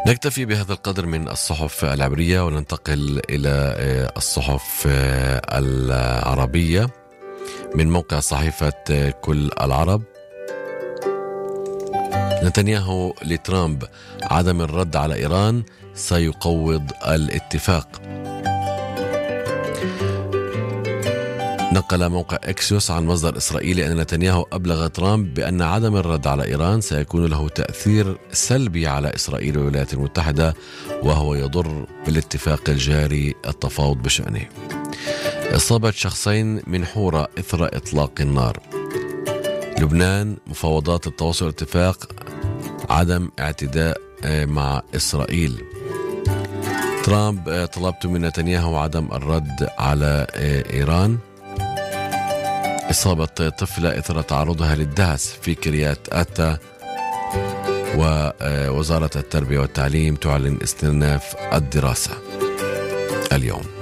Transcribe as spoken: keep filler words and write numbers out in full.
نكتفي بهذا القدر من الصحف العبرية وننتقل إلى الصحف العربية من موقع صحيفة كل العرب. نتنياهو لترامب: عدم الرد على إيران سيقوض الاتفاق. نقل موقع إكسيوس عن مصدر إسرائيلي أن نتنياهو أبلغ ترامب بأن عدم الرد على إيران سيكون له تأثير سلبي على إسرائيل والولايات المتحدة، وهو يضر بالاتفاق الجاري التفاوض بشأنه. إصابة شخصين من حورة إثر إطلاق النار. لبنان: مفاوضات التوصل اتفاق عدم اعتداء مع إسرائيل. ترامب: طلبت من نتنياهو عدم الرد على إيران. إصابة طفلة إثر تعرضها للدهس في كريات آتا. ووزارة التربية والتعليم تعلن استئناف الدراسة اليوم.